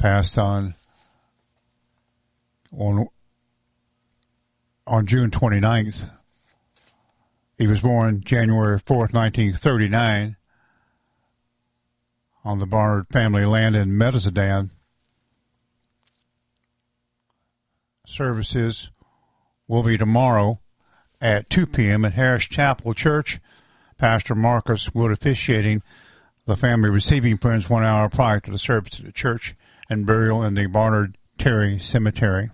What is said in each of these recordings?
passed on June 29th. He was born January 4th, 1939, on the Barnard family land in Medicine. Services will be tomorrow at 2 p.m. at Harris Chapel Church. Pastor Marcus Wood officiating, the family receiving friends 1 hour prior to the service at the church, and burial in the Barnard Terry Cemetery.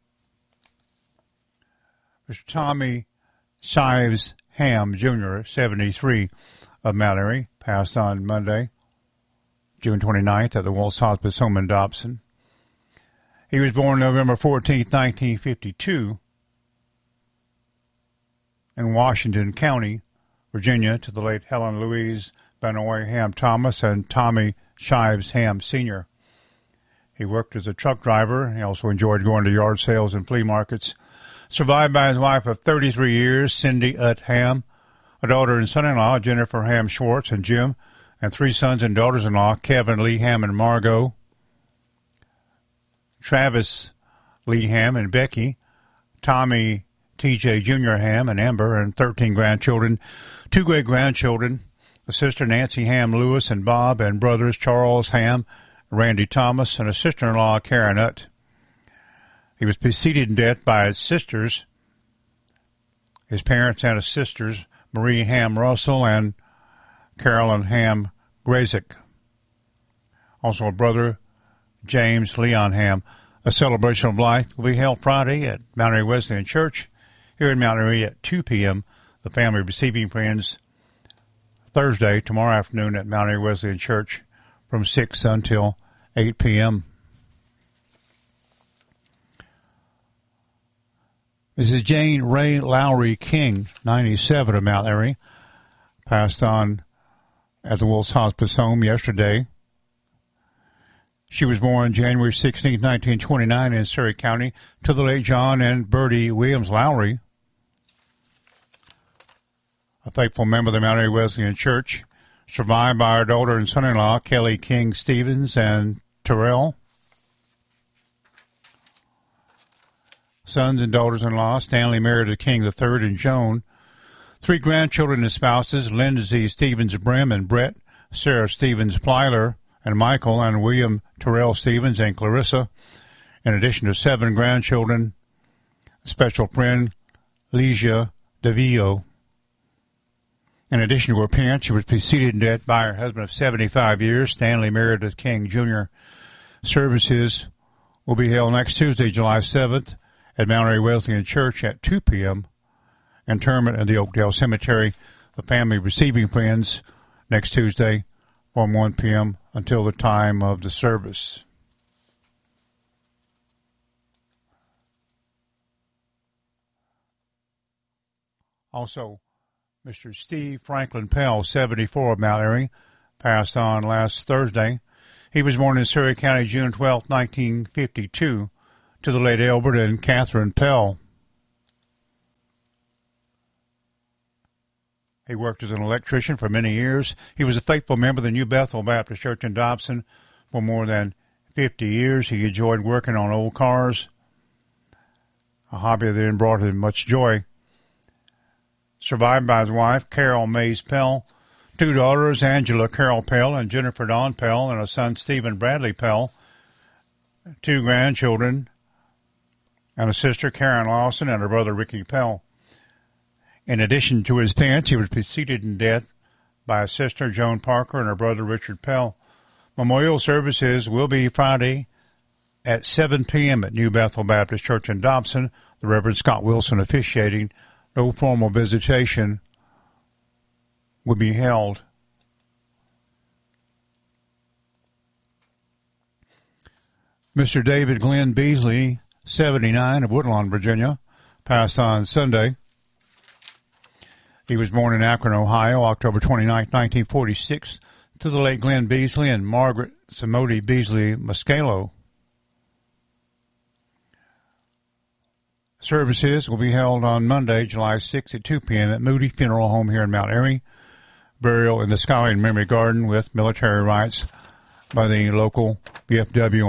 Mr. Tommy Shives Ham, Jr., 73, of Mount Airy, passed on Monday, June 29th, at the Wills Hospice Home in Dobson. He was born November 14, 1952, in Washington County, Virginia, to the late Helen Louise Benoit Ham Thomas and Tommy Shives Ham, Sr. He worked as a truck driver. He also enjoyed going to yard sales and flea markets. Survived by his wife of 33 years, Cindy Utt Ham, a daughter and son-in-law, Jennifer Ham Schwartz and Jim, and 3 sons and daughters-in-law, Kevin Lee Ham and Margot, Travis Lee Ham and Becky, Tommy T.J. Jr. Ham and Amber, and 13 grandchildren, 2 great-grandchildren, a sister Nancy Ham Lewis and Bob, and brothers Charles Ham, Randy Thomas, and a sister-in-law, Karen Utt. He was preceded in death by his sisters, his parents and his sisters, Marie Ham Russell and Carolyn Ham Grazik. Also a brother, James Leon Ham. A celebration of life will be held Friday at Mount Airy Wesleyan Church here in Mount Airy at 2 p.m. The family receiving friends Thursday, tomorrow afternoon at Mount Airy Wesleyan Church from 6 until 8 p.m. Mrs. Jane Ray Lowry King, 97, of Mount Airy, passed on at the Wills Hospice Home yesterday. She was born January 16, 1929, in Surrey County, to the late John and Bertie Williams Lowry, a faithful member of the Mount Airy Wesleyan Church, survived by her daughter and son-in-law, Kelly King Stevens and Terrell. Sons and daughters-in-law, Stanley Meredith King III and Joan. 3 grandchildren and spouses, Lindsay Stevens Brim and Brett, Sarah Stevens Plyler and Michael, and William Terrell Stevens and Clarissa, in addition to 7 grandchildren, special friend Lesia DeVio. In addition to her parents, she was preceded in death by her husband of 75 years, Stanley Meredith King Jr. Services will be held next Tuesday, July 7th, at Mount Airy Wesleyan Church at 2 p.m. Interment in the Oakdale Cemetery. The family receiving friends next Tuesday from 1 p.m. until the time of the service. Also, Mr. Steve Franklin Pell, 74, of Mount Airy, passed on last Thursday. He was born in Surrey County, June 12, 1952, to the late Albert and Catherine Pell. He worked as an electrician for many years. He was a faithful member of the New Bethel Baptist Church in Dobson for more than 50 years. He enjoyed working on old cars, a hobby that brought him much joy. Survived by his wife, Carol Mays Pell, 2 daughters, Angela Carol Pell and Jennifer Dawn Pell, and a son, Stephen Bradley Pell, 2 grandchildren, and a sister, Karen Lawson, and her brother, Ricky Pell. In addition to his parents, he was preceded in death by a sister, Joan Parker, and her brother, Richard Pell. Memorial services will be Friday at 7 p.m. at New Bethel Baptist Church in Dobson. The Reverend Scott Wilson officiating. No formal visitation will be held. Mr. David Glenn Beasley, 79, of Woodlawn, Virginia, passed on Sunday. He was born in Akron, Ohio, October 29, 1946, to the late Glenn Beasley and Margaret Samodi Beasley Muscalo. Services will be held on Monday, July 6 at 2 p.m. at Moody Funeral Home here in Mount Airy. Burial in the Skyline Memory Garden with military rites by the local BFW